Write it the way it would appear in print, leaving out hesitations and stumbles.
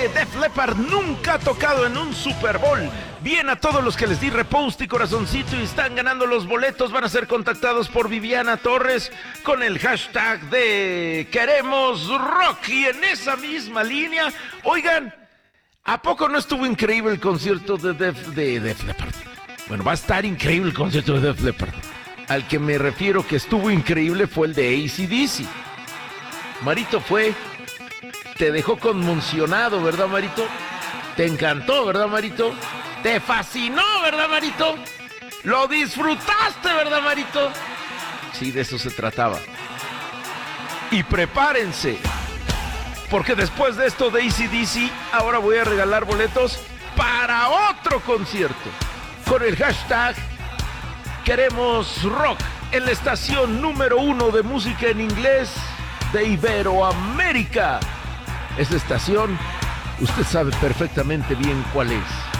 que Def Leppard nunca ha tocado en un Super Bowl. Bien, a todos los que les di repost y corazoncito y están ganando los boletos, van a ser contactados por Viviana Torres con el hashtag de Queremos Rock. Y en esa misma línea, oigan, ¿a poco no estuvo increíble el concierto de Def Leppard? Bueno, va a estar increíble el concierto de Def Leppard. Al que me refiero que estuvo increíble fue el de AC/DC. Marito te dejó conmocionado, ¿verdad, Marito? Te encantó, ¿verdad, Marito? Te fascinó, ¿verdad, Marito? Lo disfrutaste, ¿verdad, Marito? Sí, de eso se trataba. Y prepárense, porque después de esto de AC/DC, ahora voy a regalar boletos para otro concierto. Con el hashtag Queremos Rock en la estación número 1 de música en inglés de Iberoamérica. Esa estación, usted sabe perfectamente bien cuál es.